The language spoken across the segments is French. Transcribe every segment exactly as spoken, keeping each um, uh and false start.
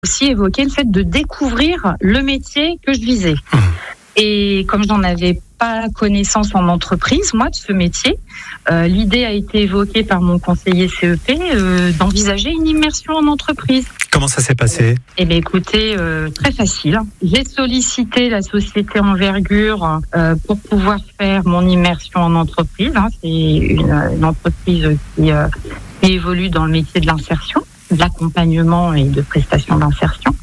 aussi évoqué le fait de découvrir le métier que je visais. Mmh. Et comme je n'en avais pas connaissance en entreprise, moi, de ce métier, euh, l'idée a été évoquée par mon conseiller C E P euh, d'envisager une immersion en entreprise. Comment ça s'est passé ? Eh bien, écoutez, euh, très facile. J'ai sollicité la société Envergure euh, pour pouvoir faire mon immersion en entreprise. Hein. C'est une, une entreprise qui, euh, qui évolue dans le métier de l'insertion, de l'accompagnement et de prestation d'insertion.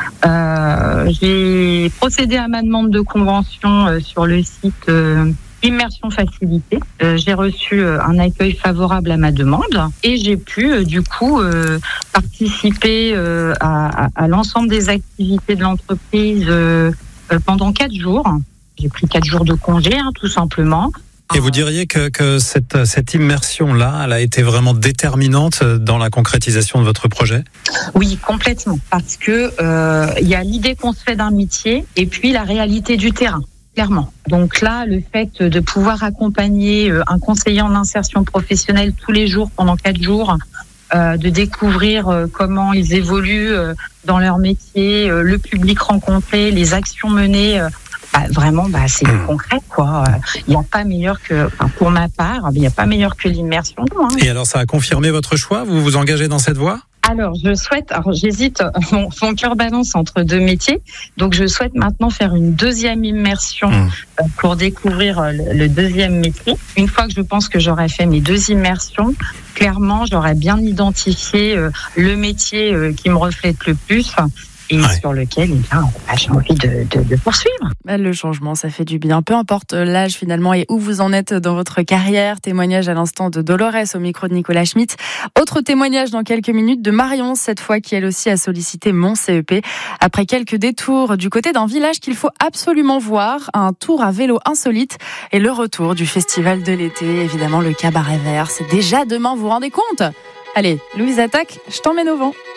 Euh, j'ai procédé à ma demande de convention euh, sur le site euh, Immersion Facilitée. Euh, j'ai reçu euh, un accueil favorable à ma demande et j'ai pu euh, du coup euh, participer euh, à, à, à l'ensemble des activités de l'entreprise euh, euh, pendant quatre jours. J'ai pris quatre jours de congé, hein, tout simplement. Et vous diriez que, que cette, cette immersion-là, elle a été vraiment déterminante dans la concrétisation de votre projet ? Oui, complètement. Parce que euh, il y a l'idée qu'on se fait d'un métier et puis la réalité du terrain, clairement. Donc là, le fait de pouvoir accompagner un conseiller en insertion professionnelle tous les jours pendant quatre jours, euh, de découvrir euh, comment ils évoluent euh, dans leur métier, euh, le public rencontré, les actions menées. Euh, Bah, vraiment, bah, c'est mmh. concret, quoi. Il n'y a pas meilleur que, enfin, pour ma part, il n'y a pas meilleur que l'immersion. Hein. Et alors, ça a confirmé votre choix ? Vous vous engagez dans cette voie ? Alors, je souhaite, alors j'hésite, mon, mon cœur balance entre deux métiers, donc je souhaite maintenant faire une deuxième immersion mmh. euh, pour découvrir le, le deuxième métier. Une fois que je pense que j'aurai fait mes deux immersions, clairement, j'aurai bien identifié euh, le métier euh, qui me reflète le plus. Et ouais. sur lequel eh bien, j'ai envie de, de, de poursuivre. Le changement, ça fait du bien. Peu importe l'âge finalement et où vous en êtes dans votre carrière. Témoignage à l'instant de Dolores au micro de Nicolas Schmitt. Autre témoignage dans quelques minutes de Marion, cette fois qui elle aussi a sollicité mon C E P. Après quelques détours du côté d'un village qu'il faut absolument voir, un tour à vélo insolite et le retour du festival de l'été, évidemment le cabaret vert. C'est déjà demain, vous vous rendez compte ? Allez, Louise attaque, je t'emmène au vent.